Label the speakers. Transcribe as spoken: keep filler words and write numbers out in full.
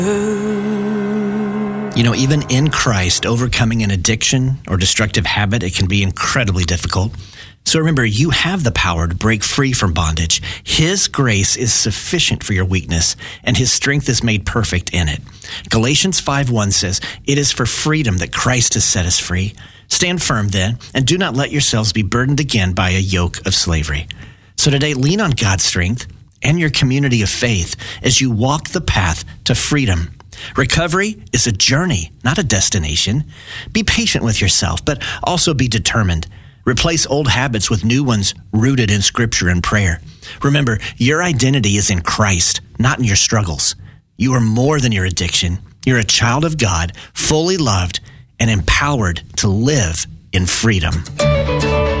Speaker 1: You know, even in Christ, overcoming an addiction or destructive habit, it can be incredibly difficult. So remember, you have the power to break free from bondage. His grace is sufficient for your weakness, and his strength is made perfect in it. Galatians five one says, "It is for freedom that Christ has set us free. Stand firm then, and do not let yourselves be burdened again by a yoke of slavery." So today, lean on God's strength and your community of faith as you walk the path to freedom. Recovery is a journey, not a destination. Be patient with yourself, but also be determined. Replace old habits with new ones rooted in Scripture and prayer. Remember, your identity is in Christ, not in your struggles. You are more than your addiction. You're a child of God, fully loved and empowered to live in freedom.